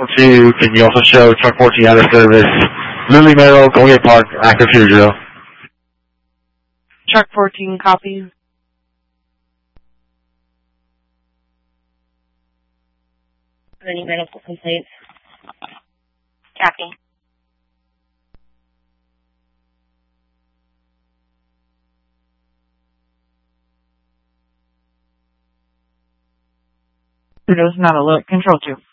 2, can you also show truck 14 out of service? Lily Merrill, Colgate Park, active shooter drill. Truck 14, copy. Any medical complaints? Copy. There's not alert. Control 2.